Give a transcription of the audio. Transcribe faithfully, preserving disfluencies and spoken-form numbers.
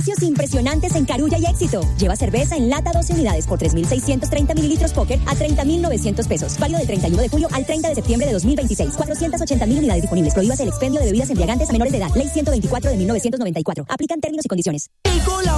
Precios impresionantes en Carulla y Éxito. Lleva cerveza en lata doce unidades por tres mil seiscientos treinta mililitros Póker a treinta mil novecientos pesos. Válido del treinta y uno de julio al treinta de septiembre de dos mil veintiséis. cuatrocientas ochenta mil unidades disponibles. Prohíbas el expendio de bebidas embriagantes a menores de edad. Ley ciento veinticuatro de mil novecientos noventa y cuatro. Aplican términos y condiciones.